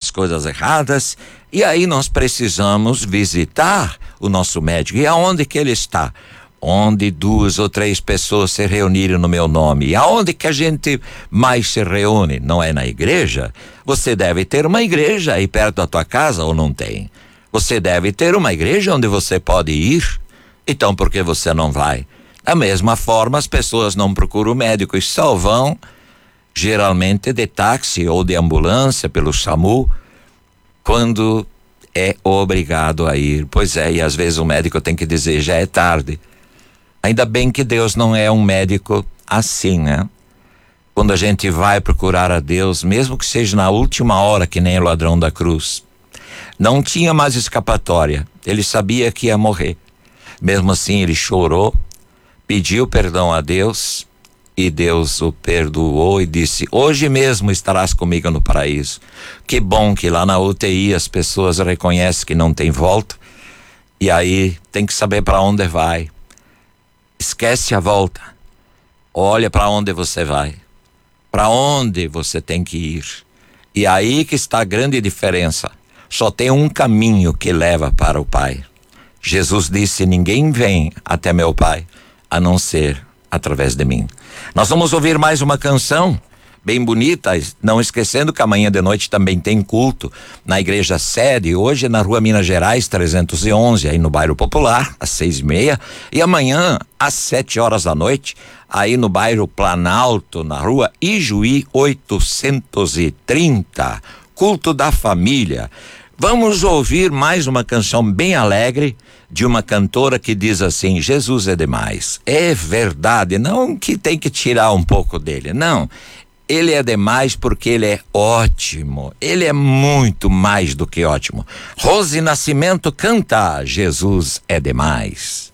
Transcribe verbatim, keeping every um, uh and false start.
as coisas erradas, e aí nós precisamos visitar o nosso médico. E aonde que ele está? Onde duas ou três pessoas se reunirem no meu nome. E aonde que a gente mais se reúne? Não é na igreja? Você deve ter uma igreja aí perto da tua casa ou não tem? Você deve ter uma igreja onde você pode ir. Então por que você não vai? Da mesma forma, as pessoas não procuram médico e só vão geralmente de táxi ou de ambulância pelo SAMU quando é obrigado a ir. Pois é, e às vezes o médico tem que dizer, já é tarde. Ainda bem que Deus não é um médico assim, né? Quando a gente vai procurar a Deus, mesmo que seja na última hora, que nem o ladrão da cruz, não tinha mais escapatória. Ele sabia que ia morrer. Mesmo assim, ele chorou, pediu perdão a Deus, e Deus o perdoou e disse, hoje mesmo estarás comigo no paraíso. Que bom que lá na U T I as pessoas reconhecem que não tem volta, e aí tem que saber para onde vai. Esquece a volta. Olha para onde você vai. Para onde você tem que ir. E aí que está a grande diferença. Só tem um caminho que leva para o Pai. Jesus disse, ninguém vem até meu Pai, a não ser através de mim. Nós vamos ouvir mais uma canção bem bonita, não esquecendo que amanhã de noite também tem culto na igreja sede, hoje na rua Minas Gerais trezentos e onze, aí no bairro Popular, às seis e meia, e amanhã às sete horas da noite, aí no bairro Planalto, na rua Ijuí oitocentos e trinta, culto da família. Vamos ouvir mais uma canção bem alegre de uma cantora que diz assim, Jesus é demais. É verdade, não que tem que tirar um pouco dele, não. Ele é demais porque ele é ótimo. Ele é muito mais do que ótimo. Rose Nascimento canta, Jesus é demais.